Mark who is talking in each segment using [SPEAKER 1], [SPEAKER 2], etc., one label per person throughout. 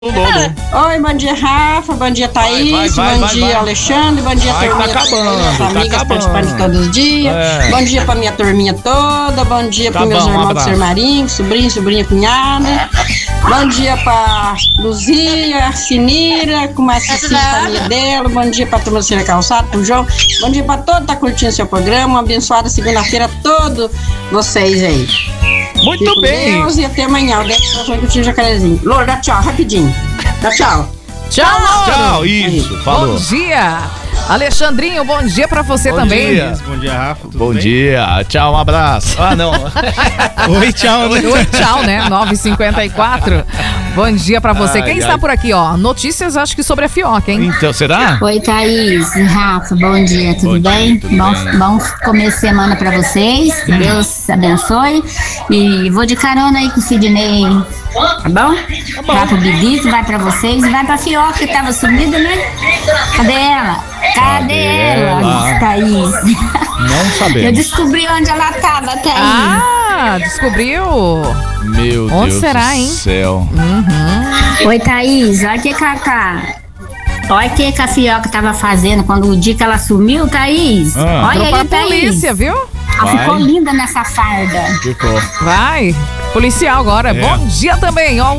[SPEAKER 1] Oi, bom dia, Rafa, bom dia, Thaís, bom dia, Alexandre, bom dia, turminha, amigas participantes todos os dias, bom dia pra minha turminha toda, bom dia pros meus irmãos do Ser Marinho, sobrinha, cunhada, bom dia pra Luzia, Sinira, com mais família dela, bom dia pra turma do Ser Calçado, pro João, bom dia pra todos que tá curtindo seu programa, uma abençoada segunda-feira a todos vocês aí.
[SPEAKER 2] Muito
[SPEAKER 1] Fico
[SPEAKER 2] bem.
[SPEAKER 1] Deus, e até amanhã. O Deus vai curtir o jacarezinho. Loura, dá tchau, rapidinho. Dá tchau.
[SPEAKER 3] Tchau, Louro.
[SPEAKER 2] Tchau, isso, falou.
[SPEAKER 3] Bom dia. Alexandrinho, bom dia pra você também.
[SPEAKER 2] Bom dia,
[SPEAKER 4] Rafa.
[SPEAKER 2] Bom dia. Tchau, um abraço. Ah, não.
[SPEAKER 4] Oi, tchau.
[SPEAKER 3] Oi, tchau, né? 9h54. Bom dia pra você. Quem está por aqui, ó? Notícias, acho que sobre a Fioca, hein?
[SPEAKER 2] Então, será?
[SPEAKER 5] Oi, Thaís e Rafa, bom dia, tudo bem? Bom começo de semana pra vocês, que Deus abençoe. E vou de carona aí com o Sidney, tá bom? Vai pro Bibito, vai pra vocês e vai pra Fioca, que tava sumida, né? Cadê ela? Cadê ela, Thaís?
[SPEAKER 2] Não sabemos.
[SPEAKER 5] Eu descobri onde ela tava, Thaís.
[SPEAKER 3] Ah, descobriu?
[SPEAKER 2] Meu
[SPEAKER 3] Onde
[SPEAKER 2] Deus
[SPEAKER 3] será,
[SPEAKER 2] do
[SPEAKER 3] hein?
[SPEAKER 2] céu.
[SPEAKER 5] Oi, Thaís, olha o que olha o que a Fioca tava fazendo quando o dia que ela sumiu, Thaís. Olha
[SPEAKER 3] Entrou
[SPEAKER 5] aí,
[SPEAKER 3] pra
[SPEAKER 5] Thaís.
[SPEAKER 3] polícia, viu?
[SPEAKER 5] Ela ficou linda nessa farda.
[SPEAKER 2] Ficou.
[SPEAKER 3] Vai. Policial agora. Bom dia também, ó.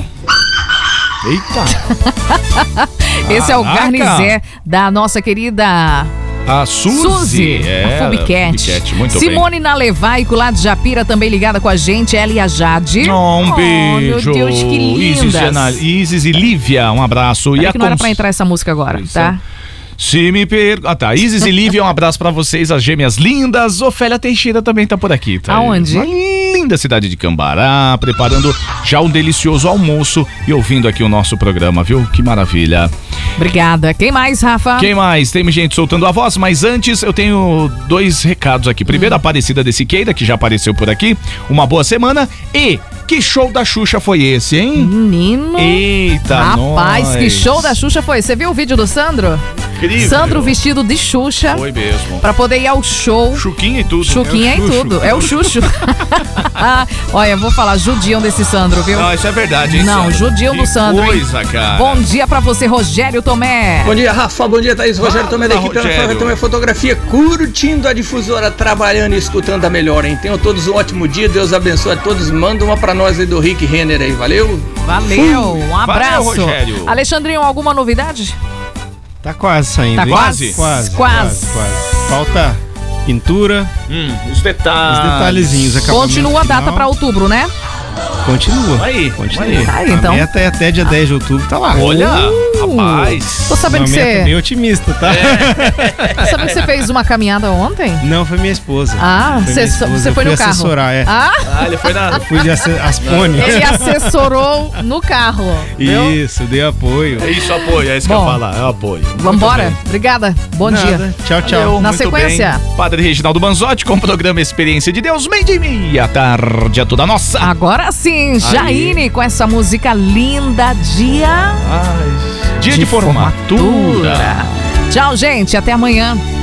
[SPEAKER 2] Eita.
[SPEAKER 3] Esse é o
[SPEAKER 2] Caraca.
[SPEAKER 3] garnizé da nossa querida
[SPEAKER 2] A Suzy.
[SPEAKER 3] a Fubicat.
[SPEAKER 2] Muito
[SPEAKER 3] Simone Nalevaico, lá de Japira, também ligada com a gente. Ela e a Jade.
[SPEAKER 2] Um beijo.
[SPEAKER 3] Meu Deus, que lindas.
[SPEAKER 2] Isis e Lívia, um abraço.
[SPEAKER 3] Olha que não era pra entrar essa música agora, tá?
[SPEAKER 2] Se me tá. Isis e Lívia, um abraço pra vocês, as gêmeas lindas. Ofélia Teixeira também tá por aqui, tá?
[SPEAKER 3] Aonde?
[SPEAKER 2] Uma linda cidade de Cambará, preparando já um delicioso almoço e ouvindo aqui o nosso programa, viu? Que maravilha.
[SPEAKER 3] Obrigada. Quem mais, Rafa?
[SPEAKER 2] Quem mais? Tem gente soltando a voz, mas antes eu tenho dois recados aqui. Primeiro, a Aparecida de Siqueira, que já apareceu por aqui. Uma boa semana. E que show da Xuxa foi esse, hein?
[SPEAKER 3] Menino.
[SPEAKER 2] Eita,
[SPEAKER 3] rapaz, que show da Xuxa foi. Você viu o vídeo do Sandro?
[SPEAKER 2] Incrível.
[SPEAKER 3] Sandro vestido de Xuxa.
[SPEAKER 2] Foi mesmo.
[SPEAKER 3] Pra poder ir ao show.
[SPEAKER 2] Chuquinha e tudo.
[SPEAKER 3] Chuquinha e tudo. É o Xuxo. Olha, eu vou falar, judiam desse Sandro, viu?
[SPEAKER 2] Não, isso é verdade, hein,
[SPEAKER 3] Não,
[SPEAKER 2] Sandro?
[SPEAKER 3] judiam do Sandro,
[SPEAKER 2] coisa, cara.
[SPEAKER 3] Bom dia pra você, Rogério Tomé.
[SPEAKER 4] Bom dia, Rafa. Bom dia, Thaís. Rogério Tomé da equipe
[SPEAKER 2] Rogério.
[SPEAKER 4] Tomé Fotografia, curtindo a difusora, trabalhando e escutando a melhor, hein? Tenham todos um ótimo dia, Deus abençoe a todos. Manda uma pra nós aí do Rick Renner aí, valeu?
[SPEAKER 3] Valeu, um abraço.
[SPEAKER 2] Valeu, Rogério.
[SPEAKER 3] Alexandrinho, alguma novidade?
[SPEAKER 6] Tá quase saindo.
[SPEAKER 3] Tá
[SPEAKER 6] hein?
[SPEAKER 3] quase?
[SPEAKER 6] Quase. Falta pintura,
[SPEAKER 2] Os detalhes.
[SPEAKER 6] os detalhezinhos. acabamento
[SPEAKER 3] Continua a data
[SPEAKER 6] final.
[SPEAKER 3] pra outubro, né?
[SPEAKER 6] Continua.
[SPEAKER 2] Aí,
[SPEAKER 6] Continua.
[SPEAKER 2] aí.
[SPEAKER 3] Aí, então.
[SPEAKER 6] A meta é até dia 10 de outubro, tá lá.
[SPEAKER 2] Olha, rapaz.
[SPEAKER 3] Tô sabendo
[SPEAKER 6] Uma
[SPEAKER 3] que
[SPEAKER 6] meta bem
[SPEAKER 3] você.
[SPEAKER 6] otimista, tá?
[SPEAKER 3] Tô sabendo que você fez uma caminhada ontem?
[SPEAKER 6] Não, foi minha esposa.
[SPEAKER 3] Ah,
[SPEAKER 6] Foi minha esposa.
[SPEAKER 3] você
[SPEAKER 6] Eu
[SPEAKER 3] foi
[SPEAKER 6] fui
[SPEAKER 3] no carro.
[SPEAKER 6] assessorar, é.
[SPEAKER 3] Ah,
[SPEAKER 2] Ele foi na...
[SPEAKER 6] Fui de Aspone.
[SPEAKER 3] ele assessorou no carro. Viu?
[SPEAKER 6] Isso, dei apoio.
[SPEAKER 2] É isso, apoio, é isso que
[SPEAKER 3] Bom.
[SPEAKER 2] eu ia falar, é o apoio.
[SPEAKER 3] Vambora? Obrigada. Bom dia.
[SPEAKER 6] Nada. Tchau, tchau.
[SPEAKER 2] Valeu,
[SPEAKER 3] Na
[SPEAKER 2] muito
[SPEAKER 3] sequência?
[SPEAKER 2] bem. Padre Reginaldo Manzotti com o programa Experiência de Deus, meio de meia tarde, é toda nossa.
[SPEAKER 3] Agora sim, Jaine com essa música linda, dia
[SPEAKER 2] Dia de formatura.
[SPEAKER 3] Tchau, gente. Até amanhã.